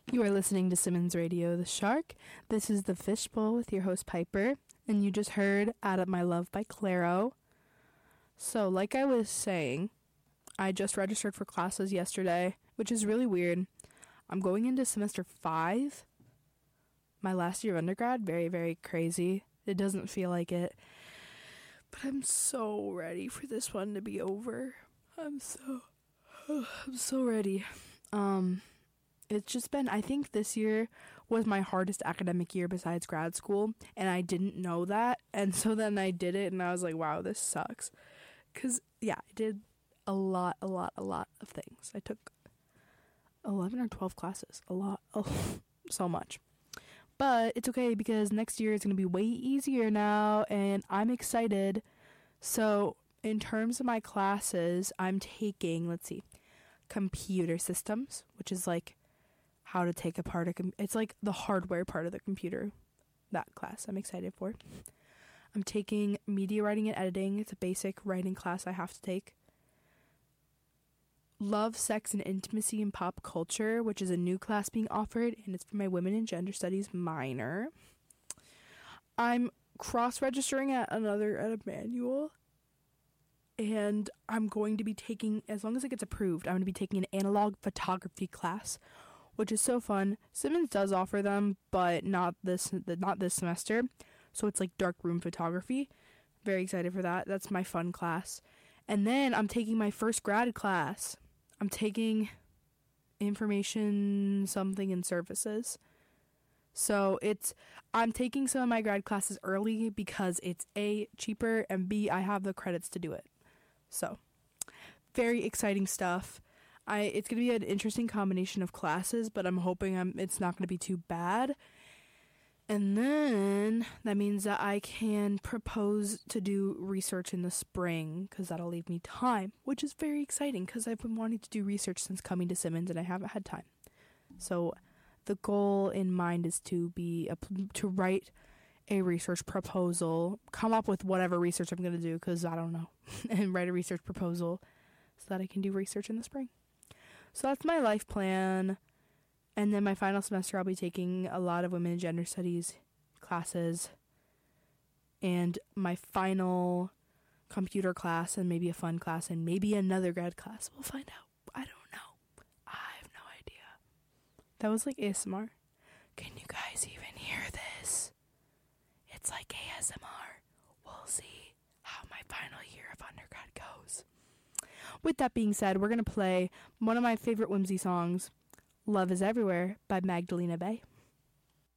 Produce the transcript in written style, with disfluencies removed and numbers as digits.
You are listening to Simmons Radio, The Shark. This is The Fishbowl with your host, Piper. And you just heard Out of My Love by Clairo. So, like I was saying, I just registered for classes yesterday, which is really weird. I'm going into semester 5. My last year of undergrad. Very, very crazy. It doesn't feel like it. But I'm so ready for this one to be over. I'm so ready. It's just been, I think this year was my hardest academic year besides grad school, and I didn't know that, and so then I did it, and I was like, wow, this sucks, because, yeah, I did a lot of things. I took 11 or 12 classes, so much, but it's okay, because next year is going to be way easier now, and I'm excited. So, in terms of my classes, I'm taking, computer systems, which is, how to take apart it's like the hardware part of the computer. That class I'm excited for. I'm taking media writing and editing. It's a basic writing class I have to take. Love, Sex, and Intimacy in Pop Culture, which is a new class being offered, and it's for my Women and Gender Studies minor. I'm cross-registering at a manual, and I'm going to be taking, as long as it gets approved, I'm going to be taking an analog photography class, which is so fun. Simmons does offer them, but not this semester. So it's like darkroom photography. Very excited for that. That's my fun class. And then I'm taking my first grad class. I'm taking information something and services. So I'm taking some of my grad classes early because it's A, cheaper, and B, I have the credits to do it. So very exciting stuff. It's going to be an interesting combination of classes, but I'm hoping it's not going to be too bad. And then that means that I can propose to do research in the spring, because that'll leave me time, which is very exciting because I've been wanting to do research since coming to Simmons and I haven't had time. So the goal in mind is to write a research proposal, come up with whatever research I'm going to do, because I don't know, and write a research proposal so that I can do research in the spring. So that's my life plan. And then my final semester, I'll be taking a lot of women and gender studies classes. And my final computer class, and maybe a fun class, and maybe another grad class. We'll find out. I don't know. I have no idea. That was like ASMR. Can you guys even hear this? It's like ASMR. We'll see how my final year of undergrad goes. With that being said, we're going to play one of my favorite Whimsy songs, Love is Everywhere by Magdalena Bay.